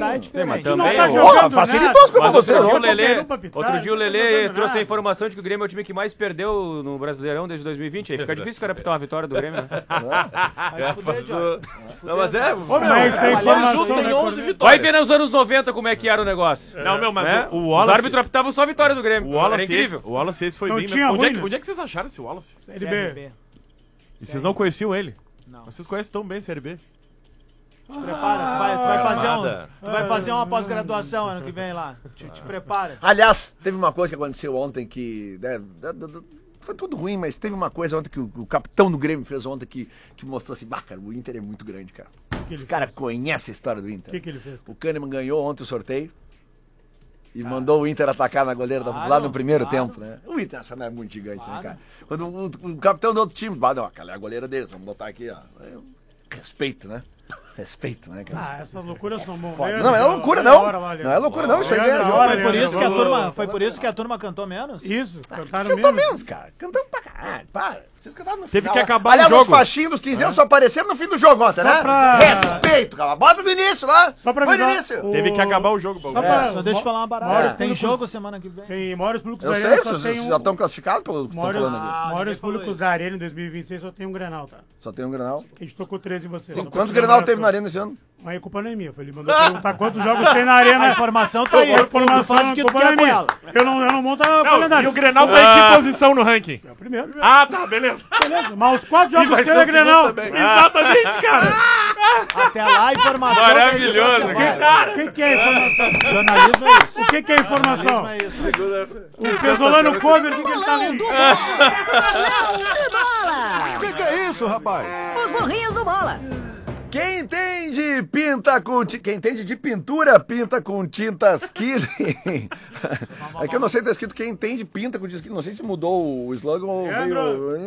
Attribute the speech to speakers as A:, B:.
A: praia é diferente.
B: Também
C: tá
B: o-
C: jogando
D: facilitou as coisas pra
B: Mas
D: você,
B: outro dia o
D: não.
B: Lelê,
C: Não, palpitar,
B: outro dia o
C: não tá
B: Lelê
C: jogando
B: trouxe a
C: nada.
B: informação de que o Grêmio é o time que mais perdeu no Brasileirão desde 2020. Aí fica difícil o cara apitar uma vitória do Grêmio, né?
A: Vai te fuder, Jorge.
E: Não, mas é.
C: Ô, mas isso é
E: O
C: informação,
E: Azul tem
C: né,
E: 11
C: Cornélio?
E: vitórias.
B: Vai ver nos anos 90 como é que era o negócio.
E: Não, meu, mas
B: né?
E: o
B: Os
E: Wallace...
B: árbitros apitavam só a vitória do Grêmio.
E: O Wallace,
B: Era incrível.
E: o Wallace esse foi
C: Não
E: bem...
C: tinha
E: Onde,
C: ruim,
E: é que,
C: né?
E: onde é que vocês acharam esse Wallace?
C: Série B.
A: CRB.
E: E vocês não conheciam ele?
A: Não.
E: Vocês conhecem tão bem Série B?
A: Te prepara, tu vai fazer
E: Nada.
A: tu vai fazer uma pós-graduação ano que vem lá. Te prepara.
D: Aliás, teve uma coisa que aconteceu ontem que... né, foi tudo ruim, mas teve uma coisa ontem que o capitão do Grêmio fez ontem que mostrou assim, bah, cara, o Inter é muito grande, cara.
C: que ele
D: Os caras conhecem a história do Inter.
C: O que ele fez?
D: O Kahneman ganhou ontem o sorteio e mandou o Inter atacar na goleira
A: Claro,
D: lá no primeiro
A: claro.
D: tempo, né? O Internacional é muito gigante,
A: Claro.
D: né, cara? Quando o capitão do outro time, não, aquela é a goleira deles, vamos botar aqui, ó. Respeito, né? Respeito, né, cara?
C: Ah, essas loucuras são bom.
D: Foda. Não é loucura, não. Não é loucura, não. Isso aí é
C: Olha,
D: jogo.
C: olha,
A: Foi por isso que a
C: Olha,
A: turma,
C: olha,
A: foi por isso que a turma cantou menos?
C: Isso, cantaram
D: Cantou
C: menos.
D: menos, cara. Cantamos pra caralho. Para. Vocês cantaram no
E: Teve
D: final.
E: que acabar
D: Aliás,
E: o jogo.
D: os faixinhos dos 15 anos só apareceram no fim do jogo ontem,
C: Só
D: né?
C: pra-
D: Respeito, cara. Bota no início lá.
C: Só pra
D: Põe no
C: avisar,
D: início.
C: o-
E: Teve que acabar o jogo,
C: Só
E: Paulo.
C: pra-
A: Só deixa eu falar uma
C: Maiores
A: parada. Tem
C: públicos-
A: jogo semana que vem.
C: Tem maiores públicos
D: Eu
C: da
D: sei,
C: arena, só
D: vocês
C: tem
D: já estão classificados pelo que estão
C: maiores,
D: falando aqui.
C: maiores
A: ninguém falou
C: públicos
A: isso.
C: da arena em 2026 só tem um Grenal, tá?
D: Só tem um Grenal.
C: Que a gente tocou 13 em você. Só pra
D: Quantos
C: te
D: Grenal
C: lembrar
D: teve na
C: só.
D: arena esse ano?
C: Aí a culpa não é minha. Ele mandou perguntar quantos jogos tem na arena.
A: A informação tá aí. Tu faz o que tu
C: culpa não
A: quer
C: é
A: com
C: minha.
A: ela.
C: Eu não monto o
E: Não,
C: calendário.
E: e o Grenal tá em que posição no ranking?
C: É o primeiro.
E: Ah, tá, beleza.
C: Beleza, mas os 4
E: E
C: jogos
E: vai
C: que tem
E: ser
C: na
E: o segundo
C: Grenal.
E: também. Exatamente, cara.
A: Até lá a informação.
B: Maravilhoso,
A: que a gente
B: cara.
C: O que é informação?
A: Jornalismo é isso.
C: O que é informação?
A: Jornalismo é isso.
C: O Pesolano cover, o que ele tá lendo?
F: Bola!
G: Que é isso, rapaz?
F: Os morrinhos do Bola!
D: Quem entende pinta com quem entende de pintura pinta com tintas Killing. É que eu não sei, tá escrito quem entende pinta com tintas Killing. Não sei se mudou o slogan ou
C: Leandro.
D: veio